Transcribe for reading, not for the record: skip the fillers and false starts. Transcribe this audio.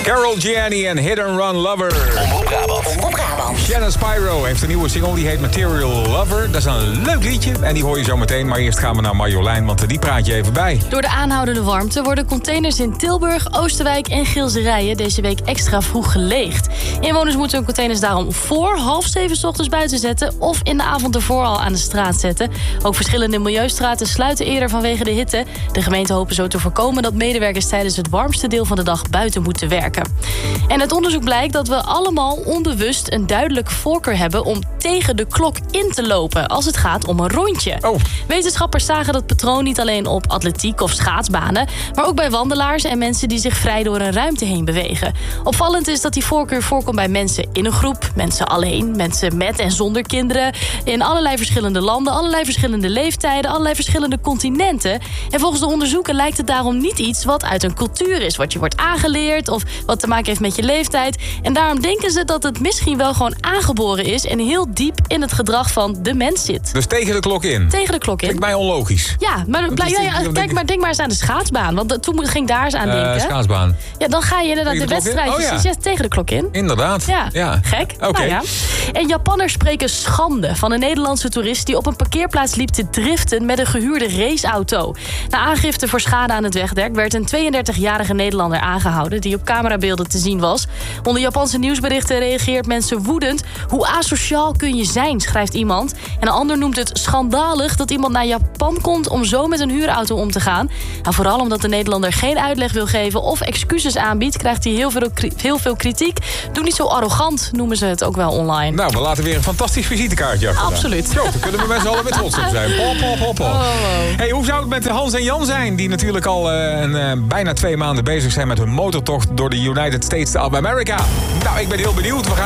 Carol Gianni en Hit and Run Lover. Omroep Brabant. Shannon Spyro heeft een nieuwe single, die heet Material Lover. Dat is een leuk liedje en die hoor je zo meteen. Maar eerst gaan we naar Marjolein, want die praat je even bij. Door de aanhoudende warmte worden containers in Tilburg, Oosterwijk en Gilserijen deze week extra vroeg geleegd. Inwoners moeten hun containers daarom voor 6:30 's ochtends buiten zetten of in de avond ervoor al aan de straat zetten. Ook verschillende milieustraten sluiten eerder vanwege de hitte. De gemeente hopen zo te voorkomen dat medewerkers tijdens het warmste deel van de dag buiten moeten werken. En uit onderzoek blijkt dat we allemaal onbewust een duidelijk voorkeur hebben om tegen de klok in te lopen als het gaat om een rondje. Oh. Wetenschappers zagen dat patroon niet alleen op atletiek of schaatsbanen, maar ook bij wandelaars en mensen die zich vrij door een ruimte heen bewegen. Opvallend is dat die voorkeur voorkomt bij mensen in een groep, mensen alleen, mensen met en zonder kinderen, in allerlei verschillende landen, allerlei verschillende leeftijden, allerlei verschillende continenten. En volgens de onderzoeken lijkt het daarom niet iets wat uit een cultuur is, wat je wordt aangeleerd of wat te maken heeft met je leeftijd. En daarom denken ze dat het misschien wel gewoon aangeboren is en heel diep in het gedrag van de mens zit. Dus tegen de klok in? Tegen de klok in. Klinkt mij onlogisch. Ja, maar denk maar eens aan de schaatsbaan. Want toen ging ik daar eens aan denken. Schaatsbaan. Ja, dan ga je inderdaad de wedstrijdjes tegen de klok in. Inderdaad. Ja. Gek. Oké. Nou ja. En Japanners spreken schande van een Nederlandse toerist die op een parkeerplaats liep te driften met een gehuurde raceauto. Na aangifte voor schade aan het wegdek werd een 32-jarige Nederlander aangehouden die op camerabeelden te zien was. Onder Japanse nieuwsberichten reageert mensen woedend. Hoe asociaal kun je zijn, schrijft iemand. En een ander noemt het schandalig dat iemand naar Japan komt om zo met een huurauto om te gaan. Nou, vooral omdat de Nederlander geen uitleg wil geven of excuses aanbiedt, krijgt hij heel veel kritiek. Doe niet zo arrogant, noemen ze het ook wel online. Nou, we laten weer een fantastisch visitekaartje achter. Absoluut. Zo, dan kunnen we met z'n allen weer trots op zijn. Pop. Hey, hoe zou het met Hans en Jan zijn, die natuurlijk al bijna 2 maanden bezig zijn met hun motortocht door de United States of America? Nou, ik ben heel benieuwd. We gaan